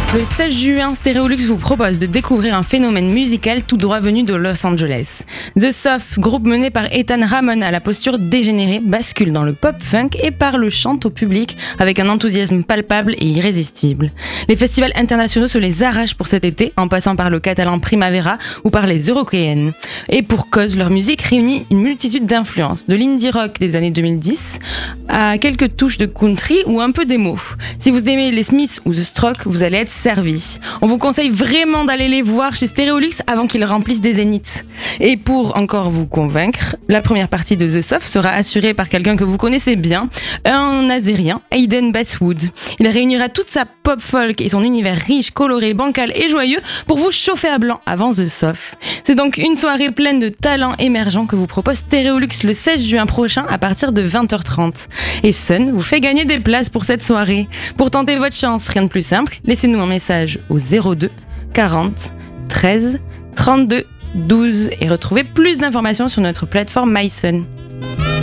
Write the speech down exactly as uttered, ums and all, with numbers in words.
Le seize juin, Stereolux vous propose de découvrir un phénomène musical tout droit venu de Los Angeles. The Soft, groupe mené par Ethan Ramon à la posture dégénérée, bascule dans le pop-funk et parle chante au public avec un enthousiasme palpable et irrésistible. Les festivals internationaux se les arrachent pour cet été, en passant par le catalan Primavera ou par les Eurokéennes. Et pour cause, leur musique réunit une multitude d'influences, de l'indie rock des années deux mille dix à quelques touches de country ou un peu d'émo. Si vous aimez les Smiths ou The Strokes, vous allez être servi. On vous conseille vraiment d'aller les voir chez Stereolux avant qu'ils remplissent des zéniths. Et pour encore vous convaincre, la première partie de The Soft sera assurée par quelqu'un que vous connaissez bien, un Azérien, Hayden Basswood. Il réunira toute sa pop folk et son univers riche, coloré, bancal et joyeux pour vous chauffer à blanc avant The Soft. C'est donc une soirée pleine de talents émergents que vous propose Stereolux le seize juin prochain à partir de vingt heures trente. Et Sun vous fait gagner des places pour cette soirée. Pour tenter votre chance, rien de plus simple, laissez-nous un message au zéro deux quarante treize trente-deux douze et retrouvez plus d'informations sur notre plateforme MySun.